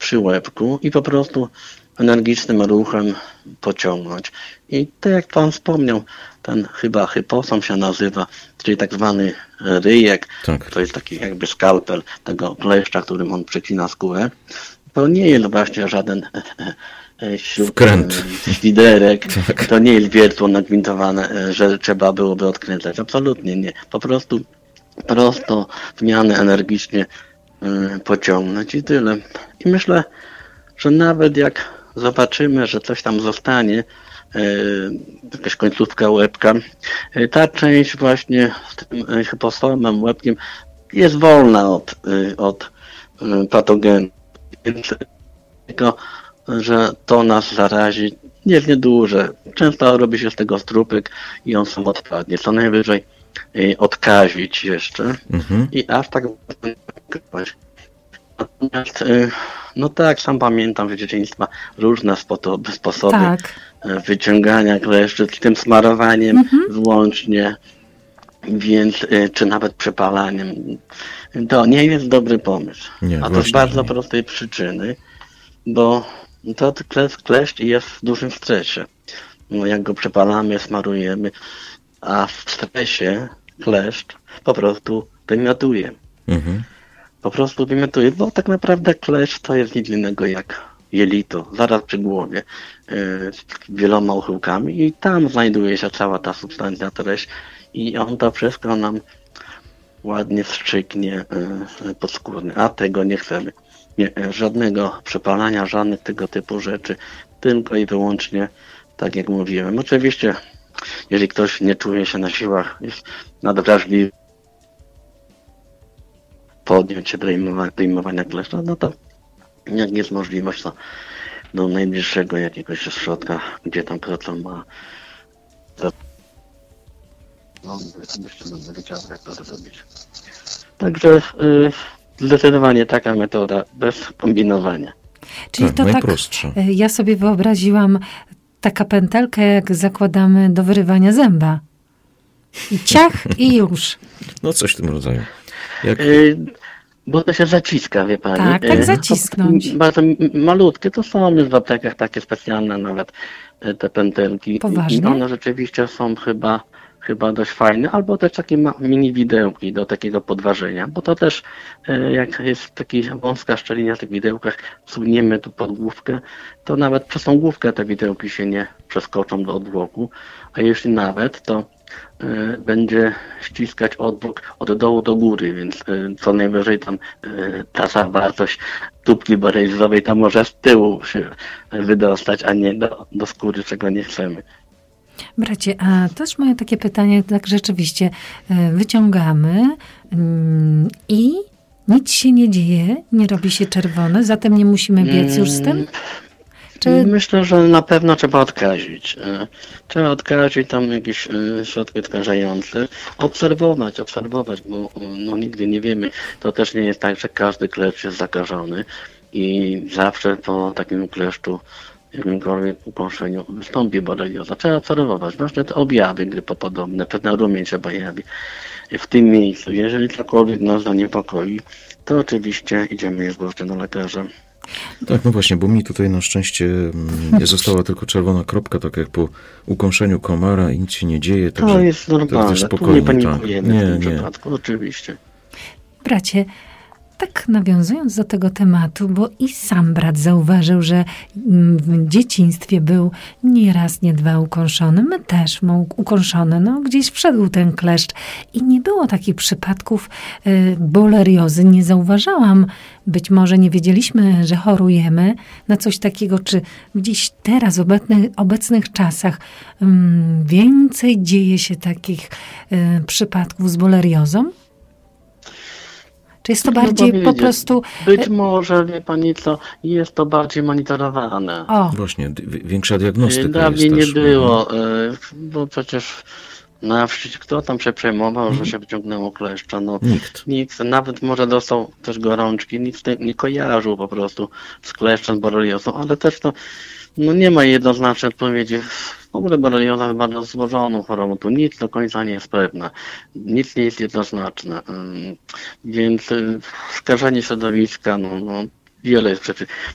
przy łebku i po prostu energicznym ruchem pociągnąć. I tak jak pan wspomniał, ten chyba hyposom się nazywa, czyli tak zwany ryjek, Tak. to jest taki jakby skalpel tego kleszcza, którym on przecina skórę. To nie jest właśnie żaden Wkręt. świderek, Tak. to nie jest wiertło nagwintowane, że trzeba byłoby odkręcać. Absolutnie nie. Po prostu prosto w mianę energicznie pociągnąć i tyle. I myślę, że nawet jak zobaczymy, że coś tam zostanie, jakaś końcówka łebka, ta część właśnie z tym hyposomem, łebkiem jest wolna od patogenu. Więc tylko, że to nas zarazi, jest nieduże. Często robi się z tego strupek i on sam odpadnie. Co najwyżej odkazić jeszcze i aż tak natomiast no tak, sam pamiętam z dzieciństwa różne sposoby Tak. wyciągania kleszczy, z tym smarowaniem włącznie, więc czy nawet przepalaniem. To nie jest dobry pomysł. Nie, a to z właśnie, bardzo nie. prostej przyczyny, bo to kleszcz jest w dużym stresie. No, jak go przepalamy, smarujemy, a w stresie kleszcz po prostu wymiotuje. Po prostu wymiotuje, bo tak naprawdę kleszcz to jest nic innego jak jelito, zaraz przy głowie, z wieloma uchyłkami i tam znajduje się cała ta substancja, treść i on to wszystko nam ładnie wstrzyknie podskórny, a tego nie chcemy. Nie, żadnego przepalania, żadnych tego typu rzeczy, tylko i wyłącznie, tak jak mówiłem. Oczywiście, jeżeli ktoś nie czuje się na siłach, jest nadwrażliwy, podjąć się dejmowania kleszcza, no to jak jest możliwość, to do najbliższego jakiegoś środka, gdzie tam kto ma. No, byście wiedział, jak to zrobić. Także zdecydowanie taka metoda, bez kombinowania. Czyli Tak, to tak, najprostsza. ja sobie wyobraziłam taka pętelka, jak zakładamy do wyrywania zęba. I ciach, i już. No coś w tym rodzaju. Jak... Bo to się zaciska, wie pani. Tak, tak zacisnąć. Bardzo malutkie, to są w aptekach takie specjalne nawet te pętelki. Poważnie? I one rzeczywiście są chyba dość fajne, albo też takie mini widełki do takiego podważenia, bo to też jak jest taka wąska szczelina w tych widełkach, suniemy tu pod główkę, to nawet przez tą główkę te widełki się nie przeskoczą do odwłoku, a jeśli nawet, to będzie ściskać odwłok od dołu do góry, więc co najwyżej tam ta zawartość tubki baryzowej tam może z tyłu się wydostać, a nie do skóry, czego nie chcemy. Bracie, a też moje takie pytanie, tak rzeczywiście wyciągamy i nic się nie dzieje, nie robi się czerwone, zatem nie musimy biec już z tym? Czy... Myślę, że na pewno trzeba odkazić. Trzeba odkazić tam jakieś środki odkażające. Obserwować, bo no, nigdy nie wiemy. To też nie jest tak, że każdy kleszcz jest zakażony i zawsze po takim kleszczu, jakimkolwiek ukąszeniu wystąpi borelioza. Trzeba obserwować. Właśnie te objawy grypopodobne, pewna rumień się pojawi w tym miejscu. Jeżeli cokolwiek nas zaniepokoi, to oczywiście idziemy niezwłocznie do lekarza. Tak, no właśnie, bo mi tutaj na szczęście nie została tylko czerwona kropka, tak jak po ukąszeniu komara i nic się nie dzieje. To jest normalne, tak tu nie panikujemy w tym nie. przypadku, oczywiście. Bracie, tak nawiązując do tego tematu, bo i sam brat zauważył, że w dzieciństwie był nie raz, nie dwa ukąszony. My też ukąszone, no gdzieś wszedł ten kleszcz. I nie było takich przypadków boleriozy. Nie zauważałam. Być może nie wiedzieliśmy, że chorujemy na coś takiego, czy gdzieś teraz, w obecnych czasach więcej dzieje się takich przypadków z boleriozą? Czy jest to bardziej po prostu... Być może, wie pani co, jest to bardziej monitorowane. O. Właśnie, większa diagnostyka dawniej jest nie też. było, bo przecież na wsi kto tam się przejmował, że się wyciągnęło kleszcza? No, nikt. Nawet może dostał też gorączki, nic nie kojarzył po prostu z kleszczem, z boreliozą, ale też to no nie ma jednoznacznej odpowiedzi. W ogóle borelioza jest bardzo złożoną chorobą. Tu nic do końca nie jest pewne. Nic nie jest jednoznaczne. Więc skażenie środowiska, no wiele jest przyczyn.